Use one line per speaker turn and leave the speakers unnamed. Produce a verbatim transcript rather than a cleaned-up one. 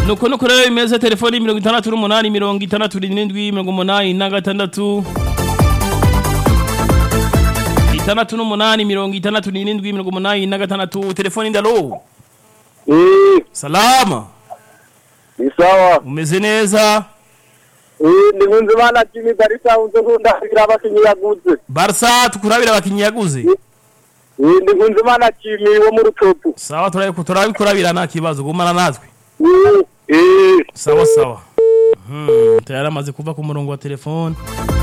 nuko nuko rero imeze telefoni mirongo itandatu n'umunani mirongo itandatu n'indwi mirongo umunani na gatandatu itandatu n'umunani mirongo itandatu n'indwi mirongo umunani na gatandatu telefoni ndalo.
Eh,
salama.
ni sawa.
Umeze neza?
Eh, ni nkunze bana Jimmy Barisa unze nkunda kugira abakinyi yaguze.
Barca tukurabira abakinyi yaguze.
Eh, ni nkunze bana Jimmy wo mu rutopu.
Sawa turabe turabikurabira nta kibazo gumana natwe.
Eh,
sawa sawa. Mhm, tayari amaze kuva ku murongo wa telefone.